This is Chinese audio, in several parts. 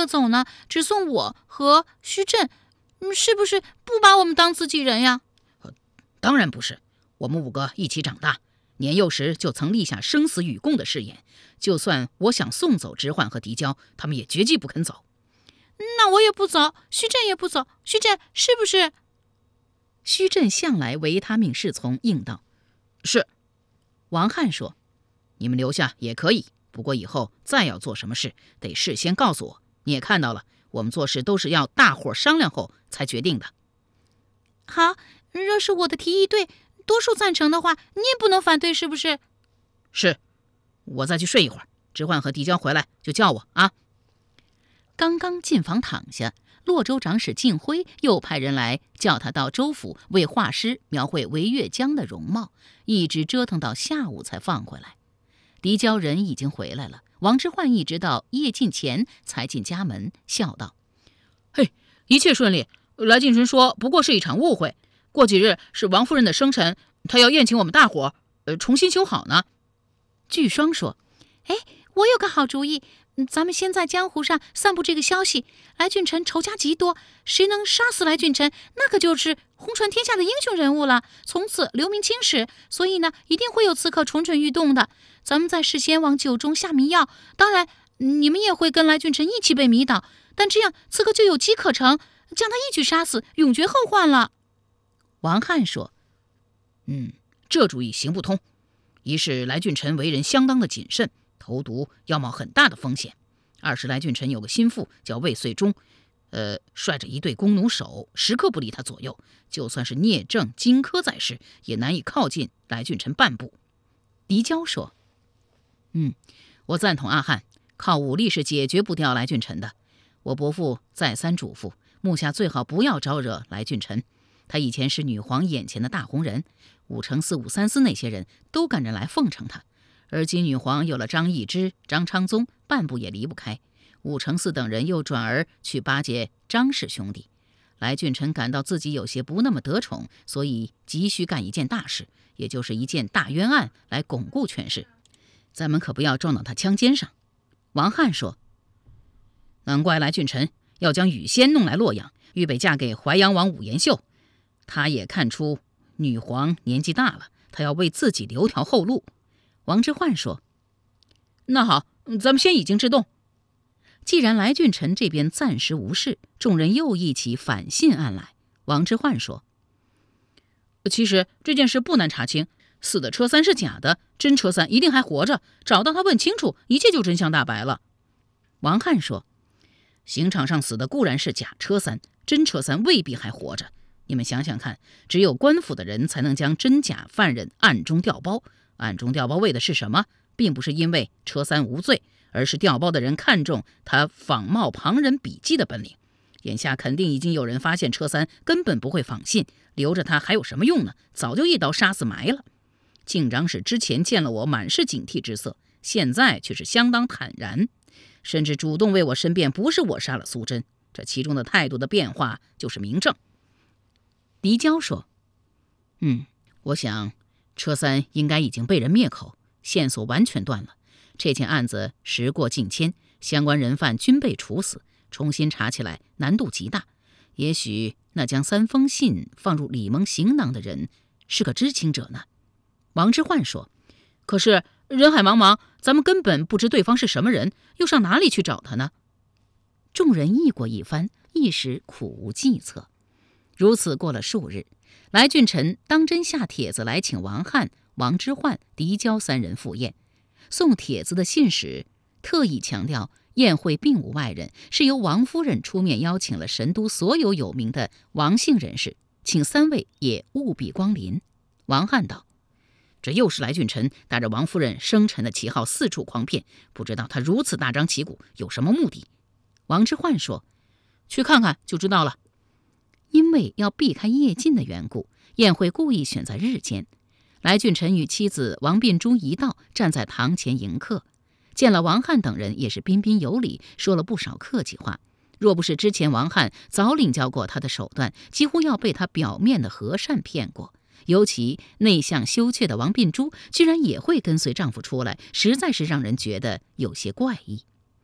的走呢，只送我和徐振，是不是不把我们当自己人呀？ 当然不是，我们5个一起长大，年幼时就曾立下生死与共的誓言，就算我想送走直焕和狄娇，他们也绝技不肯走。 那我也不走，徐振也不走，徐振是不是？ 徐振向来维他命是从，应道： 是。 王翰说： 你们留下也可以，不过以后再要做什么事，得事先告诉我。你也看到了，我们做事都是要大伙商量后才决定的。 好，若是我的提议对，多数赞成的话，你也不能反对，是不是？ 是。我再去睡一会儿，直焕和狄娇回来就叫我啊。 刚刚进房躺下，洛州长史敬辉又派人来叫他到州府为画师描绘维越江的容貌，一直折腾到下午才放回来。狄娇人已经回来了，王之涣一直到夜尽前才进家门，笑道： 嘿，一切顺利。来俊臣说不过是一场误会，过几日是王夫人的生辰，他要宴请我们大伙重新修好呢。 巨双说： 我有个好主意，咱们先在江湖上散布这个消息，来俊臣仇家极多，谁能杀死来俊臣，那可就是红传天下的英雄人物了，从此留名青史。所以呢，一定会有刺客蠢蠢欲动的。咱们在事先往酒中下迷药，当然你们也会跟来俊臣一起被迷倒，但这样刺客就有机可乘，将他一举杀死，永绝后患了。 王翰说： 这主意行不通。一是来俊臣为人相当的谨慎，投毒要冒很大的风险；二是来俊臣有个心腹叫魏遂忠，率着一队弓弩手，时刻不离他左右，就算是聂政、荆轲在世，也难以靠近来俊臣半步。 狄娇说： 我赞同阿汉，靠武力是解决不掉来俊臣的。我伯父再三嘱咐，目下最好不要招惹来俊臣。他以前是女皇眼前的大红人，5乘4、534那些人都赶着来奉承他。而今女皇有了张易之、张昌宗，半步也离不开。5乘4等人又转而去巴结张氏兄弟。来俊臣感到自己有些不那么得宠，所以急需干一件大事，也就是一件大冤案来巩固权势。咱们可不要撞到他枪尖上。王翰说：难怪来俊臣要将雨仙弄来洛阳，预备嫁给淮阳王武延秀。他也看出女皇年纪大了，他要为自己留条后路。王之涣说：那好，咱们先以静制动。既然来俊臣这边暂时无事，众人又一起反信案来。王之涣说：其实这件事不难查清，死的车三是假的，真车三一定还活着，找到他问清楚，一切就真相大白了。王翰说：刑场上死的固然是假车三，真车三未必还活着。你们想想看，只有官府的人才能将真假犯人暗中调包，暗中调包为的是什么？并不是因为车三无罪，而是调包的人看重他仿冒旁人笔迹的本领。眼下肯定已经有人发现车三根本不会仿信，留着他还有什么用呢？早就一刀杀死埋了。靖长史之前见了我满是警惕之色，现在却是相当坦然，甚至主动为我申辩不是我杀了苏珍。这其中的态度的变化就是明证。狄娇说：我想车三应该已经被人灭口，线索完全断了。这件案子时过境迁，相关人犯均被处死，重新查起来难度极大。也许那将3封信放入李蒙行囊的人是个知情者呢。王之涣说：可是人海茫茫，咱们根本不知对方是什么人，又上哪里去找他呢？众人议过一番，一时苦无计策。如此过了数日，来俊臣当真下帖子来请王翰、王之涣、狄娇3人赴宴。送帖子的信使特意强调，宴会并无外人，是由王夫人出面邀请了神都所有有名的王姓人士，请3位也务必光临。王翰道：这又是来俊臣打着王夫人生辰的旗号四处诓骗，不知道他如此大张旗鼓有什么目的。王之涣说：去看看就知道了。因为要避开夜禁的缘故，宴会故意选在日间。来俊臣与妻子王秉珠一道站在堂前迎客，见了王翰等人也是彬彬有礼，说了不少客气话。若不是之前王翰早领教过他的手段，几乎要被他表面的和善骗过。尤其内向羞怯的王秉珠居然也会跟随丈夫出来，实在是让人觉得有些怪异。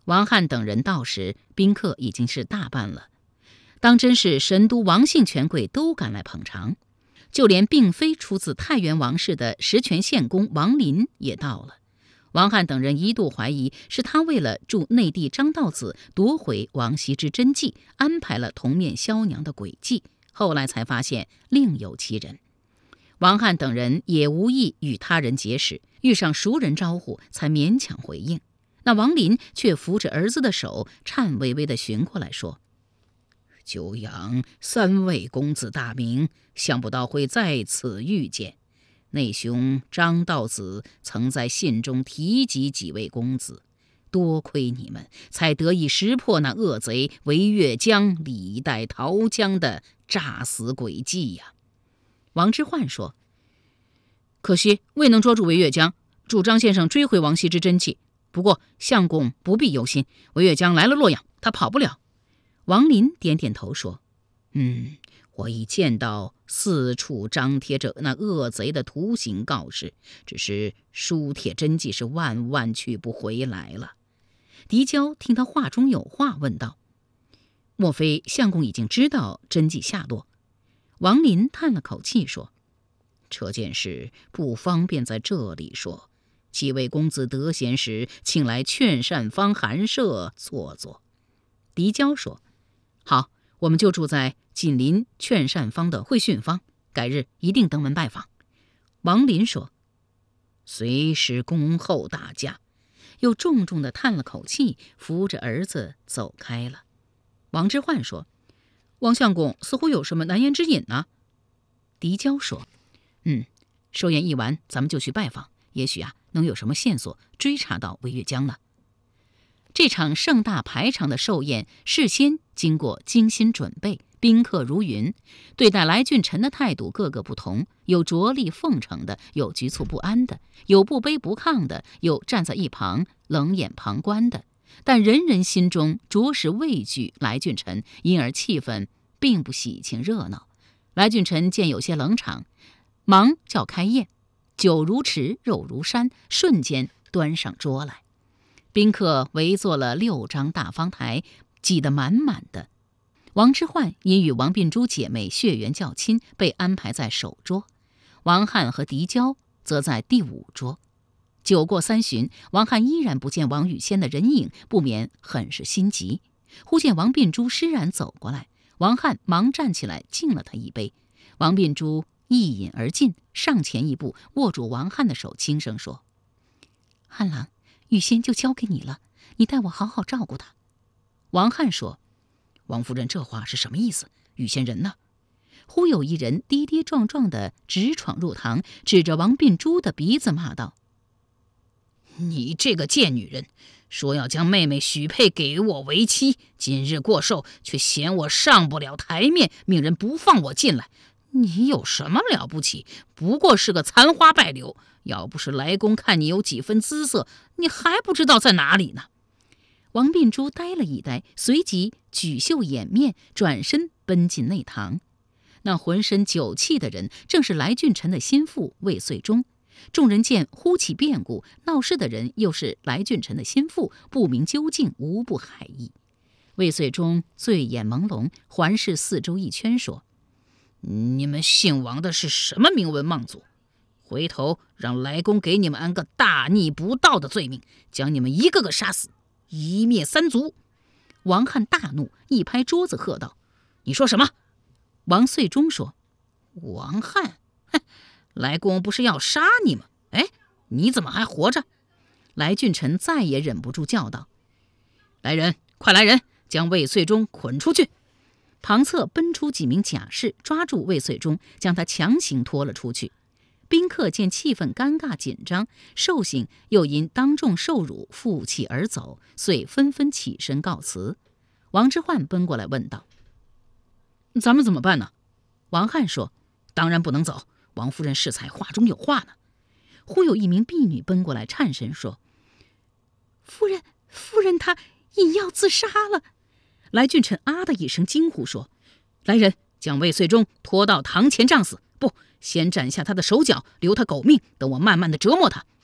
王翰等人到时，宾客已经是大半了。当真是神都王姓权贵都赶来捧场，就连并非出自太原王氏的实权县公王林也到了。王翰等人一度怀疑是他为了助内弟张道子夺回王羲之真迹，安排了同面萧娘的诡计，后来才发现另有其人。王翰等人也无意与他人结识，遇上熟人招呼，才勉强回应。那王林却扶着儿子的手，颤巍巍地寻过来说：“久仰3位公子大名，想不到会在此遇见。内兄张道子曾在信中提及几位公子，多亏你们，才得以识破那恶贼韦月江李代桃江的诈死诡计呀。”王之涣说：“可惜未能捉住韦月江，助张先生追回王羲之真迹。不过相公不必忧心，韦月江来了洛阳，他跑不了。”王林点点头说：“我已见到四处张贴着那恶贼的图形告示，只是书帖真迹是万万取不回来了。”狄娇听他话中有话，问道：“莫非相公已经知道真迹下落？”王林叹了口气说：“这件事不方便在这里说，几位公子得闲时，请来劝善坊寒舍坐坐。”狄娇说：“好，我们就住在紧邻劝善坊的会训坊，改日一定登门拜访。”王林说：“随时恭候大驾。”又重重地叹了口气，扶着儿子走开了。王之涣说：“王相公似乎有什么难言之隐呢？”狄娇说：“寿宴一完，咱们就去拜访，也许能有什么线索追查到韦月江呢。”这场盛大排场的寿宴事先经过精心准备，宾客如云，对待来俊臣的态度各个不同，有着力奉承的，有局促不安的，有不卑不亢的，有站在一旁冷眼旁观的，但人人心中着实畏惧来俊臣，因而气氛并不喜庆热闹。来俊臣见有些冷场，忙叫开宴，酒如池，肉如山，瞬间端上桌来。宾客围坐了6张大方台，挤得满满的。王之涣因与王鬓珠姐妹血缘较亲，被安排在首桌，王翰和狄娇则在第5桌。酒过3巡，王翰依然不见王语仙的人影，不免很是心急。忽见王鬓珠施然走过来，王翰忙站起来敬了他一杯。王鬓珠一饮而尽，上前一步，握住王翰的手，轻声说：“翰郎，语仙就交给你了，你代我好好照顾他。”王翰说：“王夫人这话是什么意思？语仙人呢？”忽有一人跌跌撞撞地直闯入堂，指着王鬓珠的鼻子骂道：“你这个贱女人，说要将妹妹许配给我为妻，今日过寿，却嫌我上不了台面，命人不放我进来。你有什么了不起？不过是个残花败柳，要不是来公看你有几分姿色，你还不知道在哪里呢。”王鬓珠呆了一呆，随即举袖掩面，转身奔进内堂。那浑身酒气的人正是来俊臣的心腹魏遂忠。众人见忽起变故，闹事的人又是来俊臣的心腹，不明究竟，无不骇意。魏遂忠醉眼朦胧，环视四周一圈，说：“你们姓王的是什么名门望族？回头让来公给你们安个大逆不道的罪名，将你们一个个杀死，一灭3族。”王翰大怒，一拍桌子喝道：“你说什么？”王遂忠说：“王翰，来公不是要杀你吗？哎，你怎么还活着？”来俊臣再也忍不住叫道：“来人，快来人，将魏遂忠捆出去！”旁侧奔出几名甲士，抓住魏遂忠，将他强行拖了出去。宾客见气氛尴尬紧张，寿星又因当众受辱负气而走，遂纷纷起身告辞。王之涣奔过来问道：“咱们怎么办呢？”王翰说：“当然不能走，王夫人适才话中有话呢。”忽有一名婢女奔过来，颤声说：“夫人她饮药自杀了。”来俊臣啊的一声惊呼说：“来人，将魏遂忠拖到堂前杖死！不，先斩下他的手脚，留他狗命，等我慢慢的折磨他。”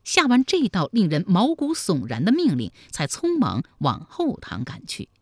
下完这道令人毛骨悚然的命令，才匆忙往后堂赶去。